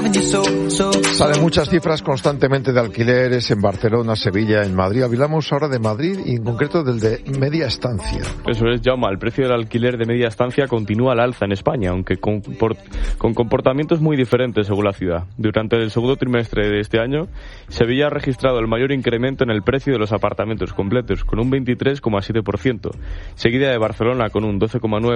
Salen muchas cifras constantemente de alquileres en Barcelona, Sevilla, en Madrid. Hablamos ahora de Madrid y en concreto del de media estancia. Eso es, Jaume. El precio del alquiler de media estancia continúa al alza en España, aunque con comportamientos muy diferentes según la ciudad. Durante el segundo trimestre de este año, Sevilla ha registrado el mayor incremento en el precio de los apartamentos completos, con un 23,7%, seguida de Barcelona con un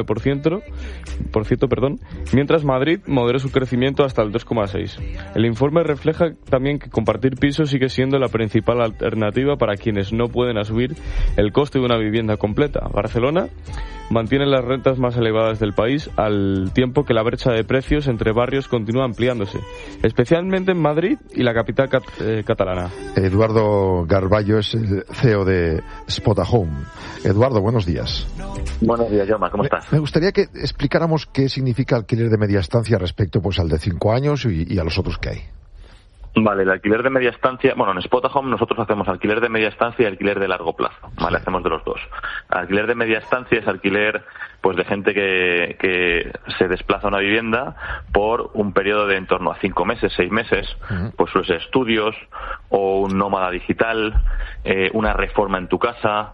12,9%, mientras Madrid moderó su crecimiento hasta el 2,6%. El informe refleja también que compartir pisos sigue siendo la principal alternativa para quienes no pueden asumir el coste de una vivienda completa. Barcelona mantiene las rentas más elevadas del país, al tiempo que la brecha de precios entre barrios continúa ampliándose, especialmente en Madrid y la capital catalana. Eduardo Garballo es el CEO de Spotahome. Eduardo, buenos días. Buenos días, Jaume, ¿cómo estás? Me gustaría que explicáramos qué significa alquiler de media estancia respecto pues al de 5 años y a los otros que hay. Vale, el alquiler de media estancia, bueno, en Spotahome nosotros hacemos alquiler de media estancia y alquiler de largo plazo, ¿vale? Hacemos de los dos. Alquiler de media estancia es alquiler pues de gente que se desplaza a una vivienda por un periodo de en torno a 5 meses, 6 meses, pues suele ser estudios o un nómada digital, una reforma en tu casa,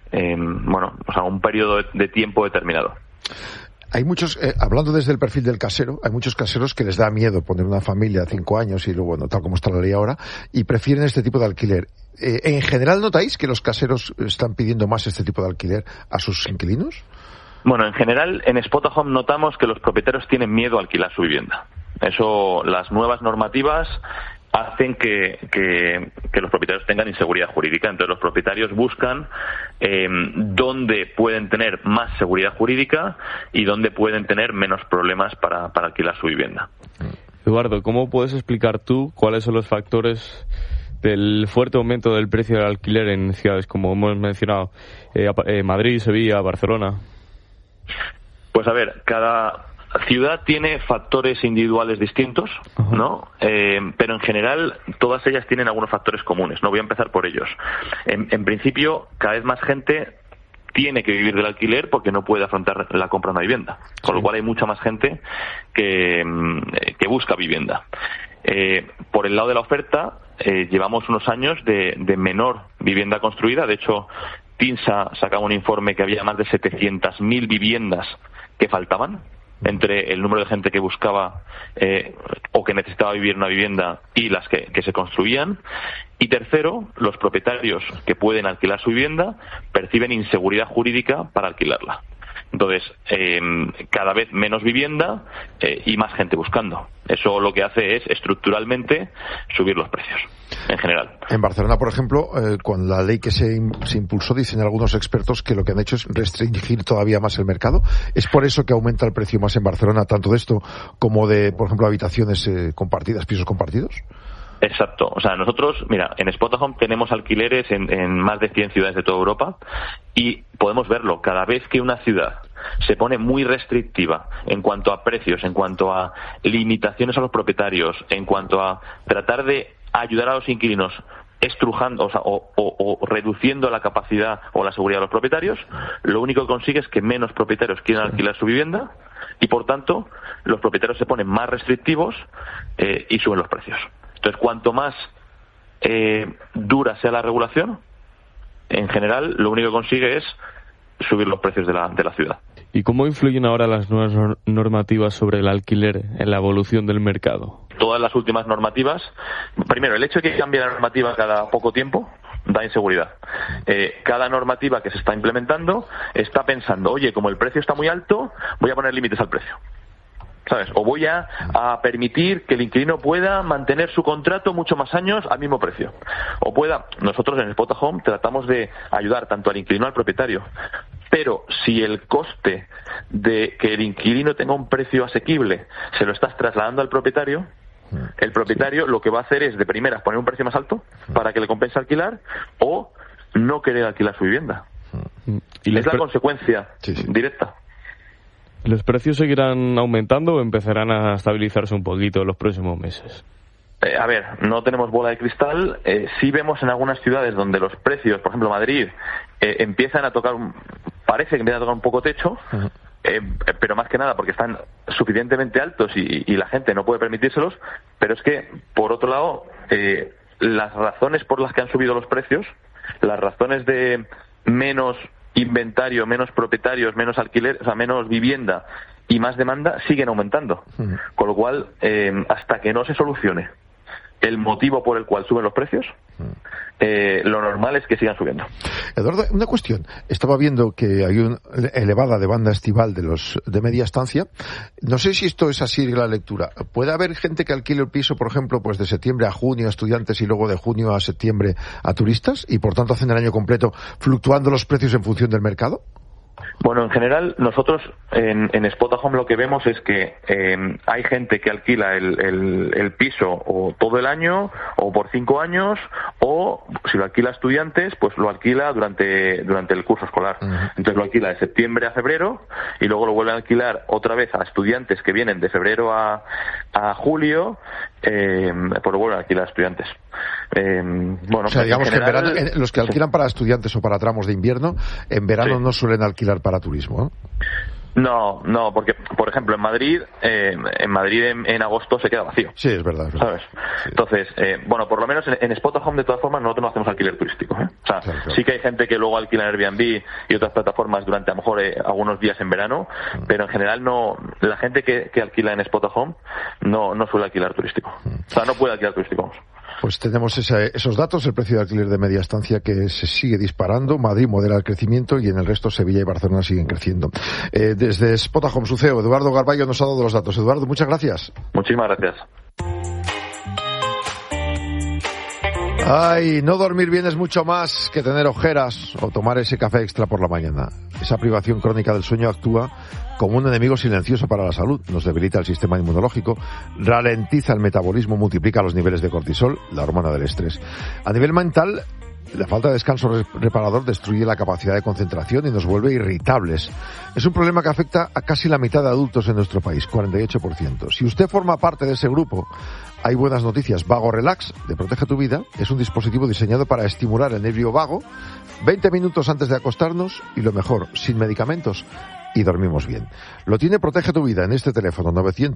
un periodo de tiempo determinado. Hay muchos, hablando desde el perfil del casero, hay muchos caseros que les da miedo poner una familia de 5 años y luego, bueno, tal como está la ley ahora, y prefieren este tipo de alquiler. ¿En general notáis que los caseros están pidiendo más este tipo de alquiler a sus inquilinos? Bueno, en general, en Spotahome notamos que los propietarios tienen miedo a alquilar su vivienda. Eso, las nuevas normativas hacen que los propietarios tengan inseguridad jurídica. Entonces los propietarios buscan dónde pueden tener más seguridad jurídica y dónde pueden tener menos problemas para alquilar su vivienda. Eduardo, ¿cómo puedes explicar tú cuáles son los factores del fuerte aumento del precio del alquiler en ciudades como hemos mencionado, Madrid, Sevilla, Barcelona? Pues a ver, cada ciudad tiene factores individuales distintos, ¿no? Pero en general todas ellas tienen algunos factores comunes. No voy a empezar por ellos. En principio, cada vez más gente tiene que vivir del alquiler porque no puede afrontar la compra de una vivienda. Con lo cual hay mucha más gente que busca vivienda. Por el lado de la oferta, llevamos unos años de menor vivienda construida. De hecho, TINSA sacaba un informe que había más de 700.000 viviendas que faltaban entre el número de gente que buscaba o que necesitaba vivir una vivienda y las que se construían. Y tercero, los propietarios que pueden alquilar su vivienda perciben inseguridad jurídica para alquilarla. Entonces, cada vez menos vivienda y más gente buscando. Eso lo que hace es estructuralmente subir los precios, en general. En Barcelona, por ejemplo, con la ley que se impulsó, dicen algunos expertos que lo que han hecho es restringir todavía más el mercado. ¿Es por eso que aumenta el precio más en Barcelona, tanto de esto como de, por ejemplo, habitaciones compartidas, pisos compartidos? Exacto. O sea, nosotros, mira, en Spotahome tenemos alquileres en más de 100 ciudades de toda Europa y podemos verlo. Cada vez que una ciudad se pone muy restrictiva en cuanto a precios, en cuanto a limitaciones a los propietarios, en cuanto a tratar de ayudar a los inquilinos estrujando, o reduciendo la capacidad o la seguridad de los propietarios, lo único que consigue es que menos propietarios quieran alquilar su vivienda y, por tanto, los propietarios se ponen más restrictivos y suben los precios. Entonces, cuanto más dura sea la regulación, en general, lo único que consigue es subir los precios de la ciudad. ¿Y cómo influyen ahora las nuevas normativas sobre el alquiler en la evolución del mercado? Todas las últimas normativas, primero, el hecho de que cambie la normativa cada poco tiempo da inseguridad. Cada normativa que se está implementando está pensando, oye, como el precio está muy alto, voy a poner límites al precio, ¿sabes? O voy a permitir que el inquilino pueda mantener su contrato mucho más años al mismo precio. O nosotros en Spotahome tratamos de ayudar tanto al inquilino como al propietario. Pero si el coste de que el inquilino tenga un precio asequible se lo estás trasladando al propietario, el propietario lo que va a hacer es de primeras poner un precio más alto para que le compense alquilar o no querer alquilar su vivienda. Y es la consecuencia directa. ¿Los precios seguirán aumentando o empezarán a estabilizarse un poquito en los próximos meses? A ver, no tenemos bola de cristal. Sí vemos en algunas ciudades donde los precios, por ejemplo Madrid, parece que empiezan a tocar un poco techo, pero más que nada porque están suficientemente altos y la gente no puede permitírselos, pero es que, por otro lado, las razones por las que han subido los precios, las razones de menos inventario, menos propietarios, menos alquiler, o sea, menos vivienda y más demanda, siguen aumentando. Con lo cual, hasta que no se solucione el motivo por el cual suben los precios, lo normal es que sigan subiendo. Eduardo, una cuestión. Estaba viendo que hay una elevada demanda estival de los de media estancia. No sé si esto es así la lectura. ¿Puede haber gente que alquile el piso, por ejemplo, pues de septiembre a junio a estudiantes y luego de junio a septiembre a turistas y por tanto hacen el año completo fluctuando los precios en función del mercado? Bueno, en general, nosotros en Spotahome lo que vemos es que hay gente que alquila el piso o todo el año, o por 5 años, o si lo alquila a estudiantes, pues lo alquila durante el curso escolar. Entonces lo alquila de septiembre a febrero, y luego lo vuelve a alquilar otra vez a estudiantes que vienen de febrero a julio, pues lo vuelven a alquilar a estudiantes. Bueno, o sea, digamos general, que en verano, los que alquilan para estudiantes o para tramos de invierno, en verano no suelen alquilar para turismo, ¿no? No, porque, por ejemplo, en Madrid en agosto se queda vacío. Sí, es verdad. ¿Sabes? Sí. Entonces, bueno, por lo menos en Spotahome, de todas formas, nosotros no hacemos alquiler turístico, ¿eh? O sea, claro. Sí que hay gente que luego alquila en Airbnb y otras plataformas durante, a lo mejor, algunos días en verano, pero en general no, la gente que alquila en Spotahome no suele alquilar turístico. O sea, no puede alquilar turístico, vamos. Pues tenemos esos datos, el precio de alquiler de media estancia que se sigue disparando, Madrid modera el crecimiento y en el resto Sevilla y Barcelona siguen creciendo. Desde Spotahome, su CEO, Eduardo Garballo, nos ha dado los datos. Eduardo, muchas gracias. Muchísimas gracias. Ay, no dormir bien es mucho más que tener ojeras o tomar ese café extra por la mañana. Esa privación crónica del sueño actúa como un enemigo silencioso para la salud. Nos debilita el sistema inmunológico, ralentiza el metabolismo, multiplica los niveles de cortisol, la hormona del estrés. A nivel mental, la falta de descanso reparador destruye la capacidad de concentración y nos vuelve irritables. Es un problema que afecta a casi la mitad de adultos en nuestro país, 48%. Si usted forma parte de ese grupo, hay buenas noticias. Vago Relax, de Protege tu Vida, es un dispositivo diseñado para estimular el nervio vago 20 minutos antes de acostarnos y, lo mejor, sin medicamentos, y dormimos bien. Lo tiene Protege tu Vida en este teléfono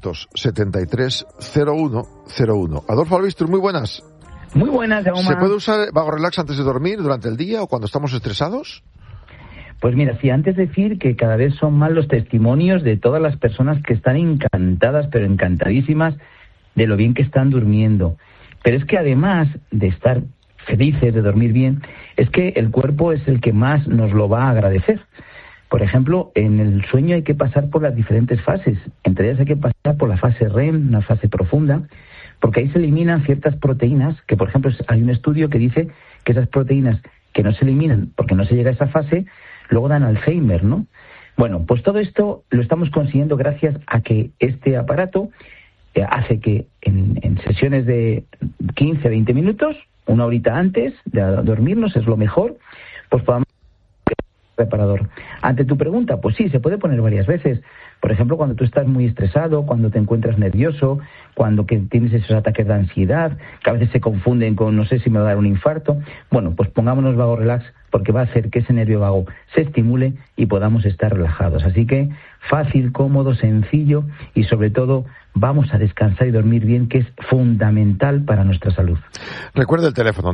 973 0101. Adolfo Albistur, muy buenas. Muy buenas, Jaume. ¿Se puede usar Vago Relax antes de dormir, durante el día o cuando estamos estresados? Pues mira, sí, antes decir que cada vez son más los testimonios de todas las personas que están encantadas, pero encantadísimas, de lo bien que están durmiendo. Pero es que además de estar felices, de dormir bien, es que el cuerpo es el que más nos lo va a agradecer. Por ejemplo, en el sueño hay que pasar por las diferentes fases. Entre ellas hay que pasar por la fase REM, una fase profunda, porque ahí se eliminan ciertas proteínas, que por ejemplo hay un estudio que dice que esas proteínas que no se eliminan porque no se llega a esa fase, luego dan Alzheimer, ¿no? Bueno, pues todo esto lo estamos consiguiendo gracias a que este aparato hace que en sesiones de 15, 20 minutos, una horita antes de dormirnos, es lo mejor, pues podamos reparador. Ante tu pregunta, pues sí, se puede poner varias veces. Por ejemplo, cuando tú estás muy estresado, cuando te encuentras nervioso, cuando que tienes esos ataques de ansiedad, que a veces se confunden con no sé si me va a dar un infarto. Bueno, pues pongámonos Vago Relax porque va a hacer que ese nervio vago se estimule y podamos estar relajados. Así que fácil, cómodo, sencillo y sobre todo vamos a descansar y dormir bien, que es fundamental para nuestra salud. Recuerda el teléfono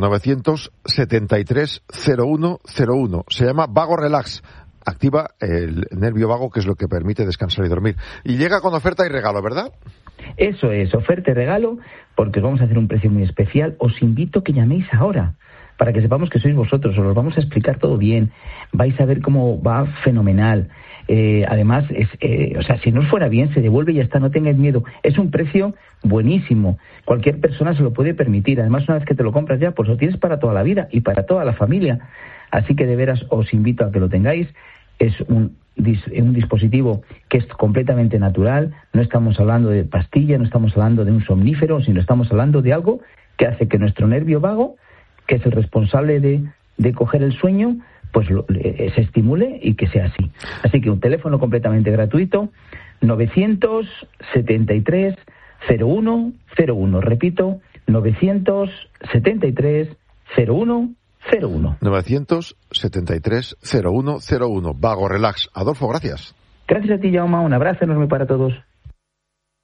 973 0101. Se llama Vago Relax. Activa el nervio vago, que es lo que permite descansar y dormir. Y llega con oferta y regalo, ¿verdad? Eso es, oferta y regalo, porque os vamos a hacer un precio muy especial. Os invito a que llaméis ahora, para que sepamos que sois vosotros. Os lo vamos a explicar todo bien. Vais a ver cómo va fenomenal. Además, o sea, si no os fuera bien, se devuelve y ya está, no tengáis miedo. Es un precio buenísimo. Cualquier persona se lo puede permitir. Además, una vez que te lo compras ya, pues lo tienes para toda la vida y para toda la familia. Así que de veras os invito a que lo tengáis. Es un dispositivo que es completamente natural. No estamos hablando de pastilla, no estamos hablando de un somnífero, sino estamos hablando de algo que hace que nuestro nervio vago, que es el responsable de coger el sueño, pues se estimule y que sea así. Así que un teléfono completamente gratuito, 973 0101. Repito, 973 0101. 973 0101. Vago Relax. Adolfo, gracias. Gracias a ti, Jaume. Un abrazo enorme para todos.